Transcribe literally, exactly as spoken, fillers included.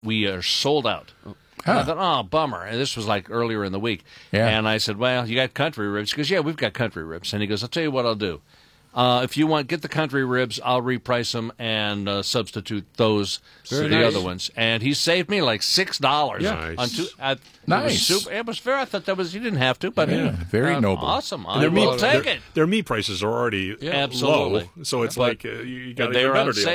we are sold out. And Huh. I thought, oh, bummer. And this was like earlier in the week. Yeah. And I said, well, you got country ribs? He goes, yeah, we've got country ribs. And he goes, I'll tell you what I'll do. Uh, if you want, get the country ribs, I'll reprice them and uh, substitute those Very for the nice. other ones. And he saved me like six dollars Yeah. on two. Uh, Nice. It was, super, it was fair. I thought that was, you didn't have to, but Yeah, very uh, noble. Awesome. I Their will meat, take their, it. their meat prices are already Absolutely. low, so it's But like uh, you, you got to they get a were better on deal.